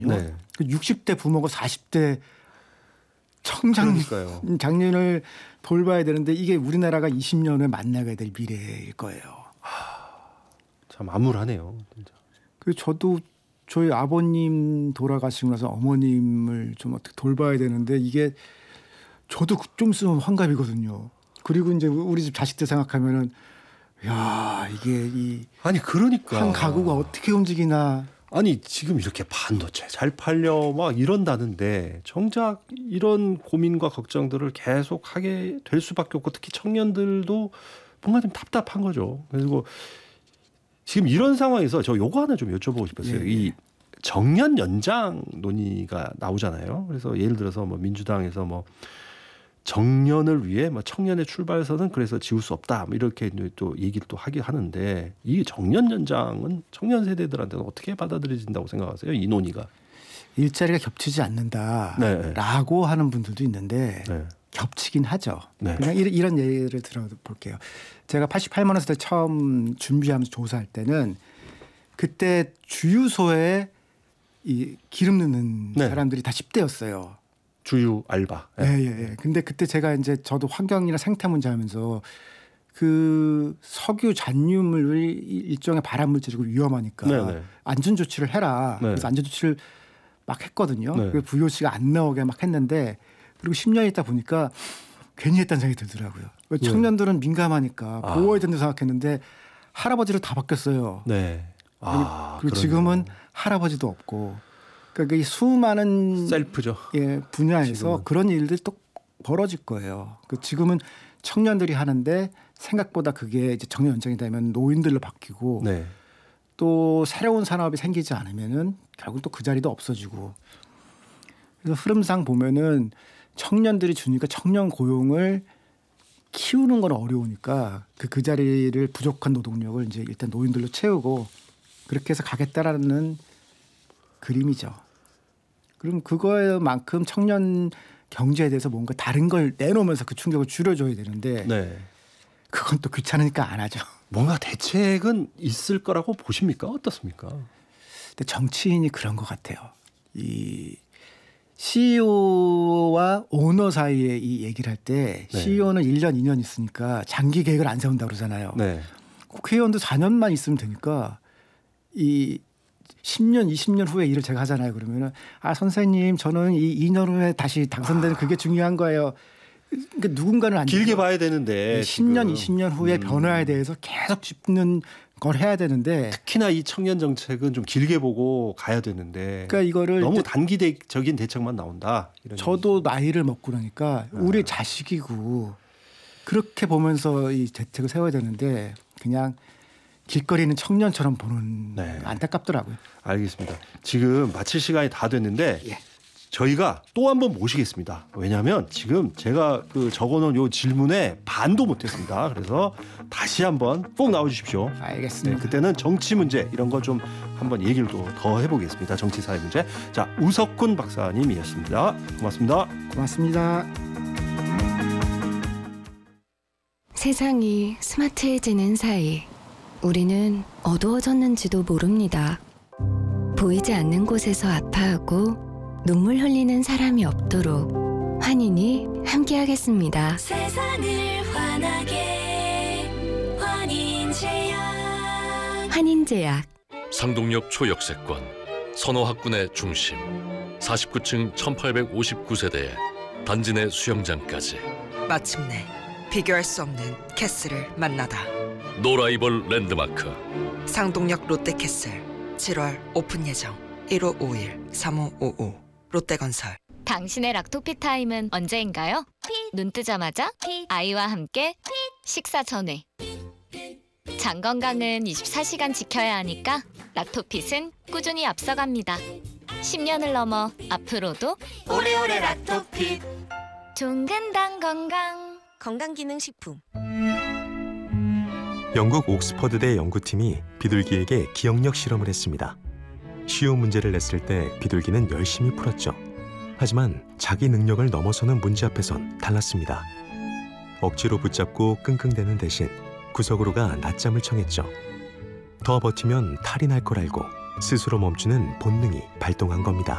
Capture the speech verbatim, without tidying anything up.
네. 육십 대 부모가 사십 대 청장 장년을 돌봐야 되는데 이게 우리나라가 이십 년에 만나게 될 미래일 거예요. 하, 참 암울하네요. 진짜. 그 저도 저희 아버님 돌아가시고 나서 어머님을 좀 어떻게 돌봐야 되는데 이게 저도 좀 있으면 환갑이거든요. 그리고 이제 우리 집 자식들 생각하면은 야 이게 이 아니 그러니까 한 가구가 어떻게 움직이나. 아니 지금 이렇게 반도체 잘 팔려 막 이런다는데 정작 이런 고민과 걱정들을 계속 하게 될 수밖에 없고 특히 청년들도 뭔가 좀 답답한 거죠. 그리고 지금 이런 상황에서 저 요거 하나 좀 여쭤보고 싶었어요. 예. 이 정년 연장 논의가 나오잖아요. 그래서 예를 들어서 뭐 민주당에서 뭐 정년을 위해 뭐 청년의 출발선은 그래서 지울 수 없다 뭐 이렇게 또 얘기를 또 하긴 하는데 이 정년 연장은 청년 세대들한테는 어떻게 받아들여진다고 생각하세요? 이 논의가 일자리가 겹치지 않는다라고 네. 하는 분들도 있는데 네. 겹치긴 하죠. 네. 그냥 이런, 이런 예를 들어볼게요. 제가 팔십팔 년생 때 처음 준비하면서 조사할 때는 그때 주유소에 이 기름 넣는 네. 사람들이 다 십 대였어요. 주유 알바. 예, 예, 예. 근데 그때 제가 이제 저도 환경이나 생태 문제 하면서 그 석유 잔유물 일종의 발암 물질이고 위험하니까 네네. 안전 조치를 해라. 네. 그래서 안전 조치를 막 했거든요. 네. 그 브이오씨가 안 나오게 막 했는데 그리고 십 년 있다 보니까 괜히 했다는 생각이 들더라고요. 네. 청년들은 민감하니까 아. 보호해야 된다고 생각했는데 할아버지로 다 바뀌었어요. 네. 아, 그리고 지금은 할아버지도 없고. 그러니까 이 수많은 셀프죠. 예, 분야에서 지금은. 그런 일들이 또 벌어질 거예요. 그 지금은 청년들이 하는데 생각보다 그게 이제 정년 연장이 되면 노인들로 바뀌고 네. 또 새로운 산업이 생기지 않으면은 결국 또 그 자리도 없어지고. 그래서 흐름상 보면은 청년들이 주니까 청년 고용을 키우는 건 어려우니까 그, 그 자리를 부족한 노동력을 이제 일단 노인들로 채우고 그렇게 해서 가겠다라는 그림이죠. 그럼 그거만큼 청년 경제에 대해서 뭔가 다른 걸 내놓으면서 그 충격을 줄여줘야 되는데 네. 그건 또 귀찮으니까 안 하죠. 뭔가 대책은 있을 거라고 보십니까? 어떻습니까? 근데 정치인이 그런 것 같아요. 이 씨이오와 오너 사이에 이 얘기를 할 때 네. 씨이오는 일 년, 이 년 있으니까 장기 계획을 안 세운다고 그러잖아요. 네. 국회의원도 사 년만 있으면 되니까 이 십 년, 이십 년 후에 일을 제가 하잖아요. 그러면은 아 선생님 저는 이 이 년 후에 다시 당선되는 아. 그게 중요한 거예요. 그러니까 누군가는 안 길게 봐야 되는데 십 년, 지금. 이십 년 후에 음. 변화에 대해서 계속 짚는 걸 해야 되는데 특히나 이 청년 정책은 좀 길게 보고 가야 되는데 그러니까 이거를 너무 단기적인 대책만 나온다. 이런 저도 얘기죠. 나이를 먹고 나니까 아. 우리 자식이고 그렇게 보면서 이 대책을 세워야 되는데 그냥 길거리는 청년처럼 보는 네. 안타깝더라고요. 알겠습니다. 지금 마칠 시간이 다 됐는데 예. 저희가 또 한 번 모시겠습니다. 왜냐하면 지금 제가 그 적어놓은 요 질문에 반도 못했습니다. 그래서 다시 한번 꼭 나와주십시오. 알겠습니다. 네, 그때는 정치 문제 이런 거 좀 한번 얘기를 또 더 해보겠습니다. 정치 사회 문제. 자, 우석훈 박사님이었습니다. 고맙습니다. 고맙습니다. 세상이 스마트해지는 사이 우리는 어두워졌는지도 모릅니다. 보이지 않는 곳에서 아파하고 눈물 흘리는 사람이 없도록 환인이 함께하겠습니다. 세상을 환하게 환인제약 환인제약 상동역 초역세권 선호학군의 중심 사십구 층 천팔백오십구 세대에 단지 내 수영장까지 마침내 비교할 수 없는 캐슬을 만나다. 노라이벌 랜드마크 상동역 롯데캐슬 칠월 오픈 예정. 일오오일 삼오오오 롯데건설. 당신의 락토피 타임은 언제인가요? 눈 뜨자마자 아이와 함께 식사 전에. 장 건강은 이십사 시간 지켜야 하니까 락토핏은 꾸준히 앞서갑니다. 십 년을 넘어 앞으로도 오래오래 락토핏 종근당 건강 건강기능식품. 영국 옥스퍼드대 연구팀이 비둘기에게 기억력 실험을 했습니다. 쉬운 문제를 냈을 때 비둘기는 열심히 풀었죠. 하지만 자기 능력을 넘어서는 문제 앞에선 달랐습니다. 억지로 붙잡고 끙끙대는 대신 구석으로 가 낮잠을 청했죠. 더 버티면 탈이 날 걸 알고 스스로 멈추는 본능이 발동한 겁니다.